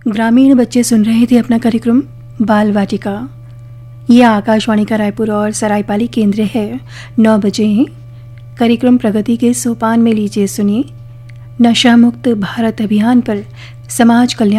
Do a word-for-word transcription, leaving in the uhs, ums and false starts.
ग्रामीण बच्चे सुन रहे थे अपना कार्यक्रम बाल वाटिका। यह आकाशवाणी का रायपुर और सरायपाली केंद्र है। नौ बजे कार्यक्रम प्रगति के सोपान में लीजिए सुनिए नशा मुक्त भारत अभियान पर समाज कल्याण